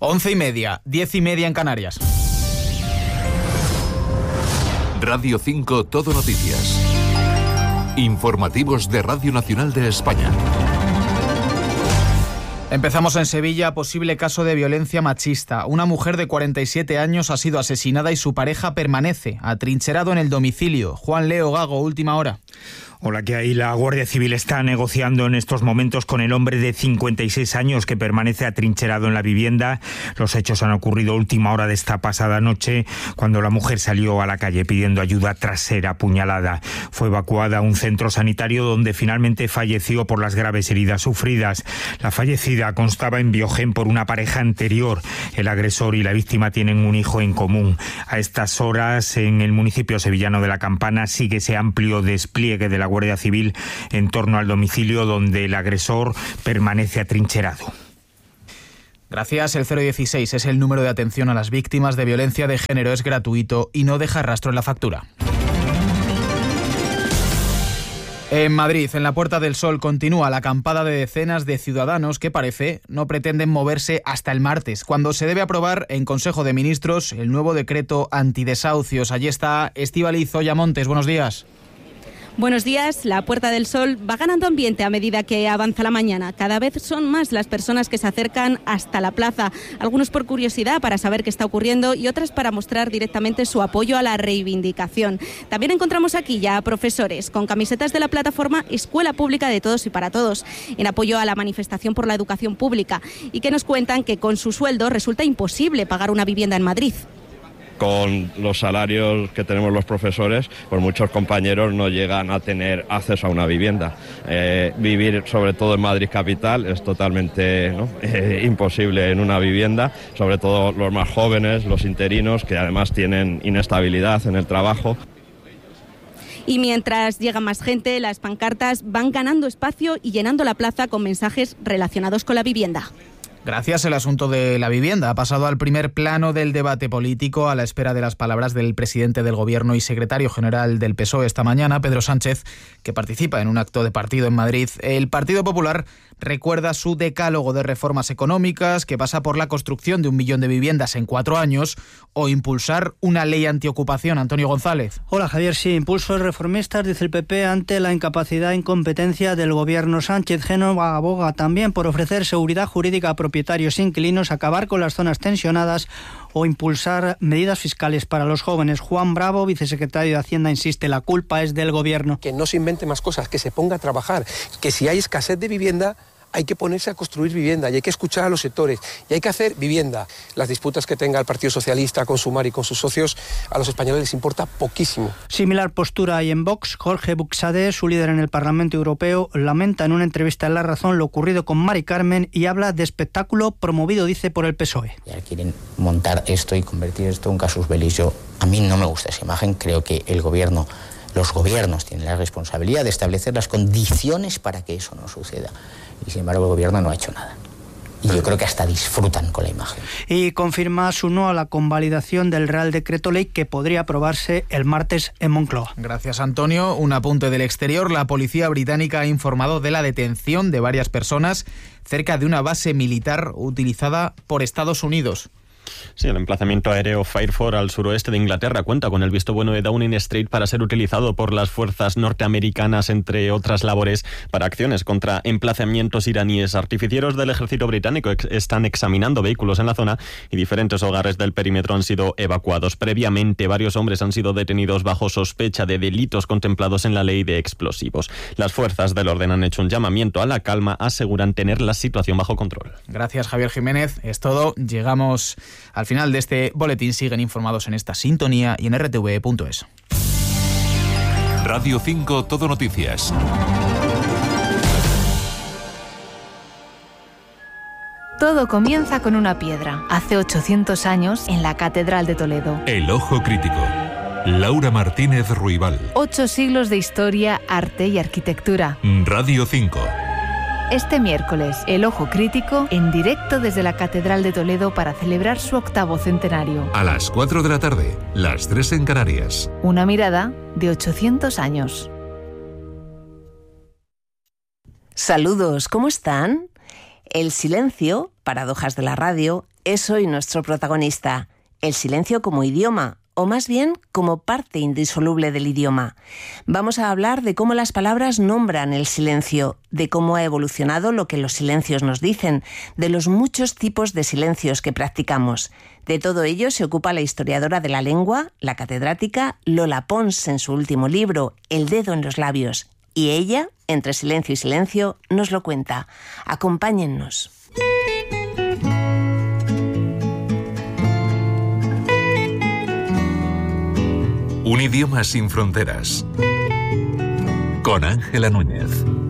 11:30, 10:30 en Canarias. Radio 5 Todo Noticias. Informativos de Radio Nacional de España. Empezamos en Sevilla, posible caso de violencia machista. Una mujer de 47 años ha sido asesinada y su pareja permanece atrincherado en el domicilio. Juan Leo Gago, última hora. Hola, ¿qué hay? La Guardia Civil está negociando en estos momentos con el hombre de 56 años que permanece atrincherado en la vivienda. Los hechos han ocurrido a última hora de esta pasada noche, cuando la mujer salió a la calle pidiendo ayuda tras ser apuñalada. Fue evacuada a un centro sanitario donde finalmente falleció por las graves heridas sufridas. La fallecida constaba en Biogen por una pareja anterior. El agresor y la víctima tienen un hijo en común. A estas horas, en el municipio sevillano de La Campana, sigue ese amplio despliegue de la Guardia Civil en torno al domicilio donde el agresor permanece atrincherado. Gracias. El 016 es el número de atención a las víctimas de violencia de género. Es gratuito y no deja rastro en la factura. En Madrid, en la Puerta del Sol, continúa la acampada de decenas de ciudadanos que parece no pretenden moverse hasta el martes, cuando se debe aprobar en Consejo de Ministros el nuevo decreto antidesahucios. Allí está Estíbaliz Zoya Montes. Buenos días. Buenos días. La Puerta del Sol va ganando ambiente a medida que avanza la mañana. Cada vez son más las personas que se acercan hasta la plaza, algunos por curiosidad para saber qué está ocurriendo y otras para mostrar directamente su apoyo a la reivindicación. También encontramos aquí ya a profesores con camisetas de la plataforma Escuela Pública de Todos y para Todos, en apoyo a la manifestación por la educación pública, y que nos cuentan que con su sueldo resulta imposible pagar una vivienda en Madrid. Con los salarios que tenemos los profesores, pues muchos compañeros no llegan a tener acceso a una vivienda. Vivir, sobre todo en Madrid capital, es totalmente imposible en una vivienda, sobre todo los más jóvenes, los interinos, que además tienen inestabilidad en el trabajo. Y mientras llega más gente, las pancartas van ganando espacio y llenando la plaza con mensajes relacionados con la vivienda. Gracias. El asunto de la vivienda ha pasado al primer plano del debate político a la espera de las palabras del presidente del Gobierno y secretario general del PSOE esta mañana, Pedro Sánchez, que participa en un acto de partido en Madrid. El Partido Popular recuerda su decálogo de reformas económicas, que pasa por la construcción de 1 millón de viviendas en 4 años o impulsar una ley antiocupación. Antonio González. Hola, Javier. Sí, impulsos reformistas, dice el PP, ante la incapacidad e incompetencia del Gobierno. Sánchez Génova aboga también por ofrecer seguridad jurídica a propietarios e inquilinos, acabar con las zonas tensionadas o impulsar medidas fiscales para los jóvenes. Juan Bravo, vicesecretario de Hacienda, insiste, la culpa es del Gobierno. Que no se invente más cosas, que se ponga a trabajar, que si hay escasez de vivienda hay que ponerse a construir vivienda y hay que escuchar a los sectores y hay que hacer vivienda. Las disputas que tenga el Partido Socialista con Sumar y con sus socios, a los españoles les importa poquísimo. Similar postura hay en Vox. Jorge Buxadé, su líder en el Parlamento Europeo, lamenta en una entrevista en La Razón lo ocurrido con Mari Carmen y habla de espectáculo promovido, dice, por el PSOE. Ya quieren montar esto y convertir esto en un casus belli. A mí no me gusta esa imagen. Creo que los gobiernos tienen la responsabilidad de establecer las condiciones para que eso no suceda. Y sin embargo el Gobierno no ha hecho nada. Y yo creo que hasta disfrutan con la imagen. Y confirma su no a la convalidación del Real Decreto Ley que podría aprobarse el martes en Moncloa. Gracias, Antonio. Un apunte del exterior. La policía británica ha informado de la detención de varias personas cerca de una base militar utilizada por Estados Unidos. Sí, el emplazamiento aéreo Fairford al suroeste de Inglaterra cuenta con el visto bueno de Downing Street para ser utilizado por las fuerzas norteamericanas, entre otras labores, para acciones contra emplazamientos iraníes. Artificieros del ejército británico están examinando vehículos en la zona y diferentes hogares del perímetro han sido evacuados. Previamente, varios hombres han sido detenidos bajo sospecha de delitos contemplados en la ley de explosivos. Las fuerzas del orden han hecho un llamamiento a la calma, aseguran tener la situación bajo control. Gracias, Javier Jiménez. Es todo. Llegamos al final de este boletín. Siguen informados en esta sintonía y en rtv.es. Radio 5 Todo Noticias. Todo comienza con una piedra. Hace 800 años, en la Catedral de Toledo. El Ojo Crítico. Laura Martínez Ruibal. 8 siglos de historia, arte y arquitectura. Radio 5. Este miércoles, El Ojo Crítico, en directo desde la Catedral de Toledo para celebrar su 8º centenario. A las 4 de la tarde, las 3 en Canarias. Una mirada de 800 años. Saludos, ¿cómo están? El silencio, paradojas de la radio, es hoy nuestro protagonista, el silencio como idioma, o más bien como parte indisoluble del idioma. Vamos a hablar de cómo las palabras nombran el silencio, de cómo ha evolucionado lo que los silencios nos dicen, de los muchos tipos de silencios que practicamos. De todo ello se ocupa la historiadora de la lengua, la catedrática Lola Pons, en su último libro, El dedo en los labios. Y ella, entre silencio y silencio, nos lo cuenta. Acompáñennos. Un idioma sin fronteras. Con Ángela Núñez.